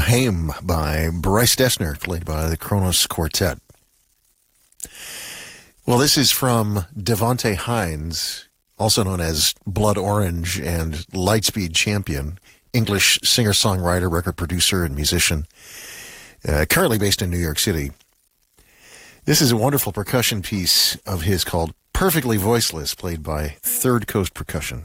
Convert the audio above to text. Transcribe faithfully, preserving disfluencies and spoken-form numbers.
Bohème by Bryce Dessner, played by the Kronos Quartet. Well, this is from Devonte Hines, also known as Blood Orange and Lightspeed Champion, English singer-songwriter, record producer, and musician, uh, currently based in New York City. This is a wonderful percussion piece of his called Perfectly Voiceless, played by Third Coast Percussion.